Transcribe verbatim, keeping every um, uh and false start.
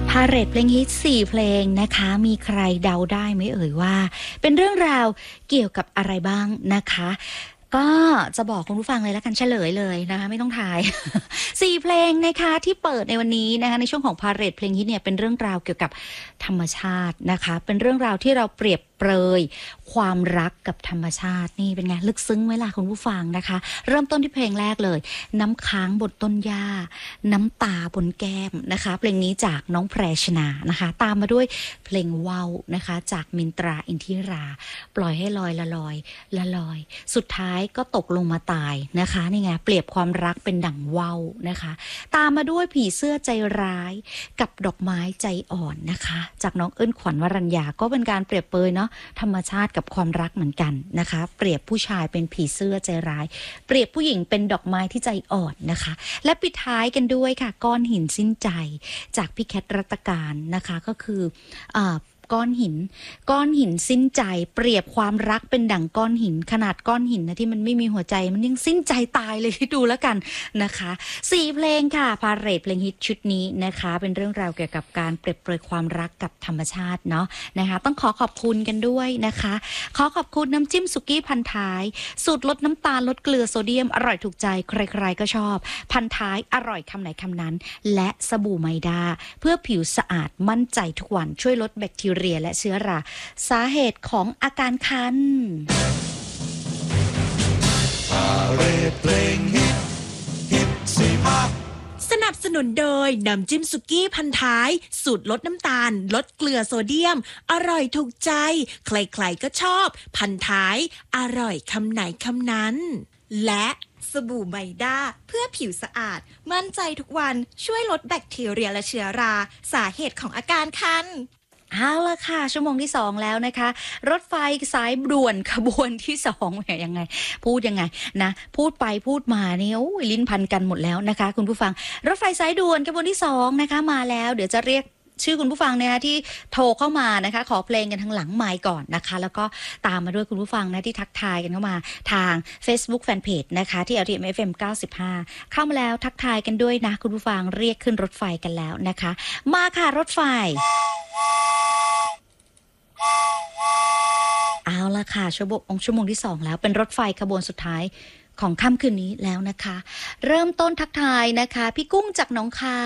พาเหรดเพลงฮิตสี่เพลงนะคะมีใครเดาได้ไหมเอ่ยว่าเป็นเรื่องราวเกี่ยวกับอะไรบ้างนะคะก็จะบอกคุณผู้ฟังเลยแล้วกันเฉลยเลยนะคะไม่ต้องทาย สี่เพลงนะคะที่เปิดในวันนี้นะคะในช่วงของพาเหรดเพลงฮิตเนี่ยเป็นเรื่องราวเกี่ยวกับธรรมชาตินะคะเป็นเรื่องราวที่เราเปรียบเปรยความรักกับธรรมชาตินี่เป็นไงลึกซึ้งไหมล่ะคุณผู้ฟังนะคะเริ่มต้นที่เพลงแรกเลยน้ำค้างบนต้นหญ้าน้ำตาบนแก้มนะคะเพลงนี้จากน้องแพรชนานะคะตามมาด้วยเพลงว่าวนะคะจากมินตราอินทิราปล่อยให้ลอยละลอยละลอยสุดท้ายก็ตกลงมาตายนะคะนี่ไงเปรียบความรักเป็นดั่งว่าวนะคะตามมาด้วยผีเสื้อใจร้ายกับดอกไม้ใจอ่อนนะคะจากน้องเอิ้นขวัญวรัญญาก็เป็นการเปรียบเปรยเนาะธรรมชาติกับความรักเหมือนกันนะคะเปรียบผู้ชายเป็นผีเสื้อใจร้ายเปรียบผู้หญิงเป็นดอกไม้ที่ใจอ่อนนะคะและปิดท้ายกันด้วยค่ะก้อนหินสิ้นใจจากพี่แคทรัตการนะคะก็คืออ่าก้อนหินก้อนหินสิ้นใจเปรียบความรักเป็นดั่งก้อนหินขนาดก้อนหินนะที่มันไม่มีหัวใจมันยังสิ้นใจตายเลยที่ดูแล้วกันนะคะสี่เพลงค่ะพาเหรดเพลงฮิตชุดนี้นะคะเป็นเรื่องราวเกี่ยวกับการเปรียบเปรยความรักกับธรรมชาติเนาะนะคะต้องขอขอบคุณกันด้วยนะคะขอขอบคุณน้ำจิ้มสุกี้พันท้ายสูตรลดน้ำตาลลดเกลือโซเดียมอร่อยถูกใจใครๆก็ชอบพันท้ายอร่อยคำไหนคำนั้นและสบู่ไมดาเพื่อผิวสะอาดมั่นใจทุกวันช่วยลดแบคทีเรียและเชื้อราสาเหตุของอาการคันพาเหรดเพลงฮิตฮิตสี่ภาคสนับสนุนโดยน้ำจิ้มสุกี้พันท้ายสูตรลดน้ำตาลลดเกลือโซเดียมอร่อยถูกใจใครๆก็ชอบพันท้ายอร่อยคำไหนคำนั้นและสบู่ไมด้าเพื่อผิวสะอาดมั่นใจทุกวันช่วยลดแบคทีเรียและเชื้อราสาเหตุของอาการคันเอาละค่ะชั่วโมงที่สองแล้วนะคะรถไฟสายด่วนขบวนที่สองแหมยังไงพูดยังไงนะพูดไปพูดมาเนี่ยโอ้ยลิ้นพันกันหมดแล้วนะคะคุณผู้ฟังรถไฟสายด่วนขบวนที่สองนะคะมาแล้วเดี๋ยวจะเรียกชื่อคุณผู้ฟังนะคะที่โทรเข้ามานะคะขอเพลงกันทางหลังไมค์ก่อนนะคะแล้วก็ตามมาด้วยคุณผู้ฟังนะที่ทักทายกันเข้ามาทาง Facebook Fanpage นะคะที่ แอล ที เอ็ม เอฟ เอ็ม เก้าสิบห้าเข้ามาแล้วทักทายกันด้วยนะคุณผู้ฟังเรียกขึ้นรถไฟกันแล้วนะคะมาค่ะรถไฟเอาละค่ะชั่วโมงชั่วโมงที่สองแล้วเป็นรถไฟขบวนสุดท้ายของค่ำคืนนี้แล้วนะคะเริ่มต้นทักทายนะคะพี่กุ้งจากหนองคาย